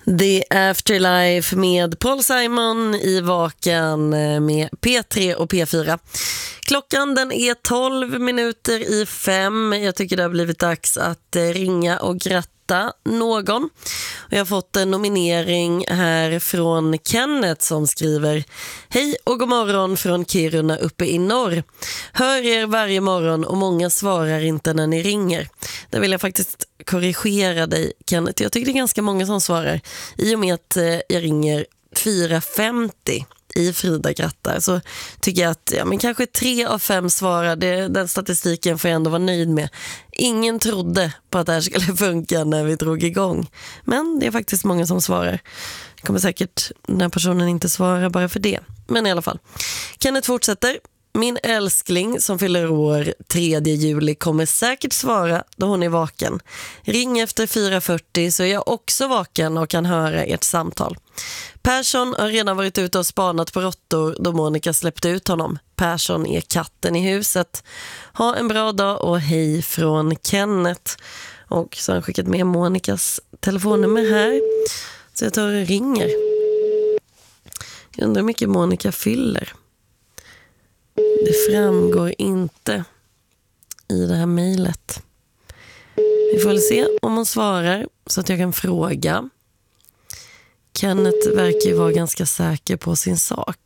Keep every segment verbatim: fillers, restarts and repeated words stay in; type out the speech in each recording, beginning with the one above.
The Afterlife med Paul Simon i Vaken med P tre och P fyra. Klockan den är tolv minuter i fem. Jag tycker det har blivit dags att ringa och gratta någon. Jag har fått en nominering här från Kenneth som skriver: Hej och god morgon från Kiruna uppe i norr. Hör er varje morgon och många svarar inte när ni ringer. Där vill jag faktiskt korrigera dig, Kenneth. Jag tycker det är ganska många som svarar. I och med att jag ringer fyra femtio i Frida grattar så tycker jag att ja, men kanske tre av fem svarar. Det, den statistiken får jag ändå vara nöjd med. Ingen trodde på att det här skulle funka när vi drog igång. Men det är faktiskt många som svarar. Det kommer säkert den här personen inte svara bara för det. Men i alla fall. Kenneth fortsätter. Min älskling som fyller år tredje juli kommer säkert svara då hon är vaken. Ring efter fyra fyrtio så är jag också vaken och kan höra ert samtal. Persson har redan varit ute och spanat på råttor då Monica släppte ut honom. Persson är katten i huset. Ha en bra dag och hej från Kenneth. Och så har han skickat med Monicas telefonnummer här. Så jag tar och ringer. Jag undrar hur mycket Monica fyller. Det framgår inte i det här mejlet. Vi får väl se om hon svarar så att jag kan fråga. Kenneth verkar ju vara ganska säker på sin sak.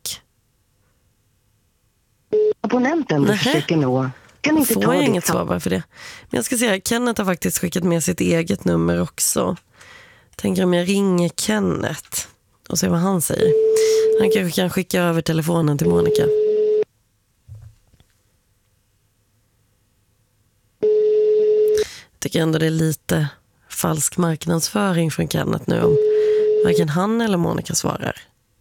Abonnenten du försöker nå kan inte får ta jag ditt inget svar bara för det. Men jag ska se här, Kenneth har faktiskt skickat med sitt eget nummer också. Tänker om jag ringer Kenneth och ser vad han säger. Han kanske kan skicka över telefonen till Monica. Jag tycker ändå det är lite falsk marknadsföring från Kenneth nu om varken han eller Monica svarar.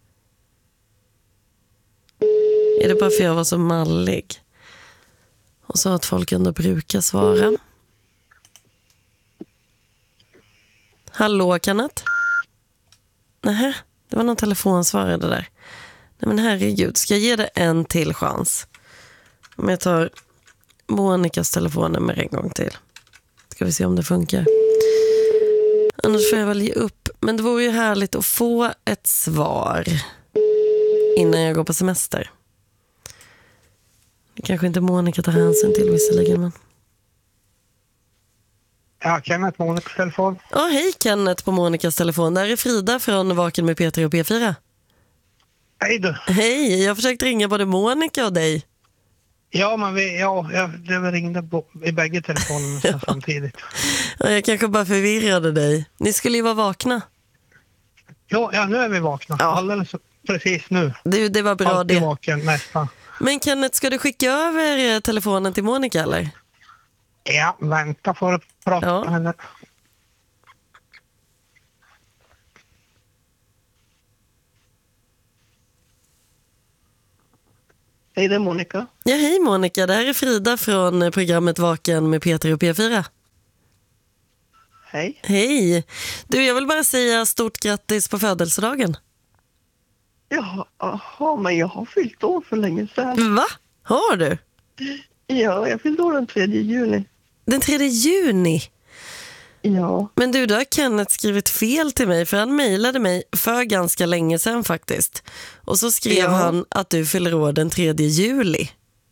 Är det bara för jag var så mallig? Och så att folk ändå brukar svara. Hallå Kenneth? Nähä, det var någon telefonsvarare där. Nej men herregud, ska jag ge det en till chans? Om jag tar Monicas telefonnummer en gång till. Ska vi se om det funkar. Annars får jag väl ge upp. Men det vore ju härligt att få ett svar innan jag går på semester. Det kanske inte Monica tar hänsyn till visserligen, men... Ja, Kenneth, Monicas telefon. Ja, hej Kenneth på Monicas telefon. Där är Frida från Vaken med P tre och P fyra. Hej du. Hej, jag har försökt ringa både Monica och dig. Ja, men vi, ja, jag, jag ringde på, i bägge telefonerna ja. samtidigt. Ja, jag kanske bara förvirrade dig. Ni skulle ju vara vakna. Ja, ja nu är vi vakna. Ja. Alldeles precis nu. Du, det var bra. Alltid det. Vaken nästan. Men Kenneth, ska du skicka över telefonen till Monica eller? Ja, vänta för att prata ja. med henne. Hej, det är Monica. Ja, hej Monica. Det här är Frida från programmet Vaken med P tre och P fyra. Hej. Hej. Du, jag vill bara säga stort grattis på födelsedagen. Ja, aha, men jag har fyllt år för länge sedan. Va? Har du? Ja, jag fyllde år den tredje juni. Den tredje juni? Ja. Men du, då har Kenneth skrivit fel till mig, för han mejlade mig för ganska länge sedan faktiskt. Och så skrev ja. han att du fyller år den tredje juli.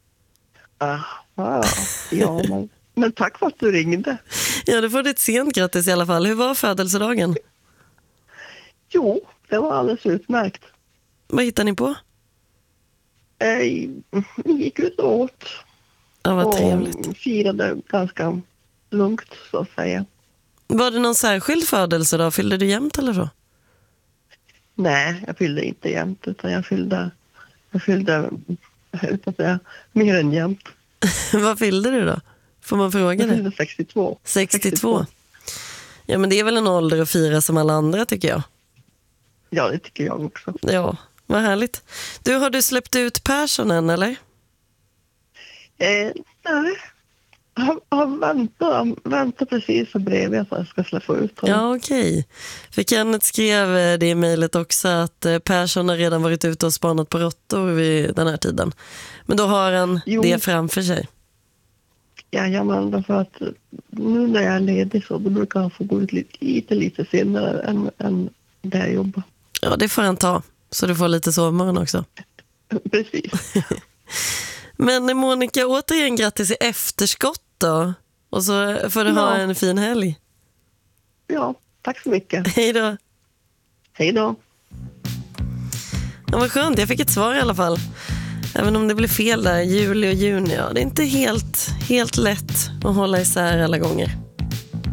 Aha, ja, men, men tack för att du ringde. Ja, du får ett sent grattis i alla fall. Hur var födelsedagen? Jo, det var alldeles utmärkt. Vad hittade ni på? Eh, vi gick ut och åt. Ja, vad och trevligt. Firade ganska lugnt, så att säga. Var det någon särskild födelsedag? Fyllde du jämt eller så? Nej, jag fyllde inte jämt, utan jag fyllde, jag fyllde jag ska säga, mer än jämt. Vad fyllde du då? Får man fråga det? Jag fyllde sextiotvå. sextiotvå. Ja, men det är väl en ålder att fira som alla andra, tycker jag. Ja, det tycker jag också. Ja, vad härligt. Du, har du släppt ut Persson än, eller? Eh, nej. Han, han väntar, han väntar precis så bredvid att jag ska släppa ut honom. Ja, okej. Okay. För Kenneth skrev det i mejlet också att Persson har redan varit ute och spanat på råttor vid den här tiden. Men då har han jo. det framför sig. Jajamän, därför att nu när jag är ledig så då brukar han få gå ut lite, lite, lite senare än, än där jag jobbar. Ja, det får han ta. Så du får lite sovmorgon också. Precis. Men Monica, återigen grattis i efterskott då. Och så får du Ja. ha en fin helg. Ja, tack så mycket. Hej då. Hej då. Ja, vad skönt, jag fick ett svar i alla fall. Även om det blev fel där, juli och juni. Ja, det är inte helt, helt lätt att hålla isär alla gånger.